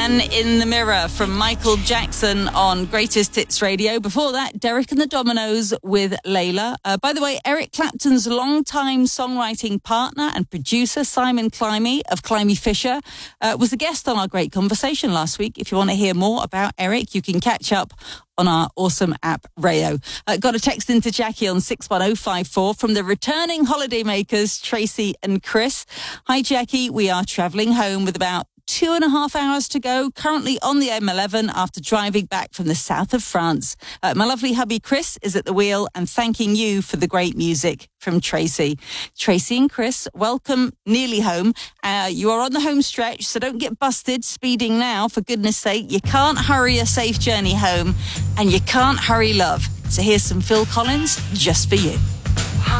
Man in the Mirror from Michael Jackson on Greatest Hits Radio. Before that, Derek and the Dominoes with Layla. By the way, Eric Clapton's longtime songwriting partner and producer, Simon Climie of Climie Fisher, was a guest on our great conversation last week. If you want to hear more about Eric, you can catch up on our awesome app, Rayo. Got a text into Jackie on 61054 from the returning holidaymakers, Tracy and Chris. Hi, Jackie. We are travelling home with about 2.5 hours to go, currently on the M11 after driving back from the south of France. My lovely hubby Chris is at the wheel and thanking you for the great music from Tracy. Tracy and Chris, welcome nearly home. You are on the home stretch, so don't get busted speeding now, for goodness sake. You can't hurry a safe journey home and you can't hurry love. So here's some Phil Collins just for you.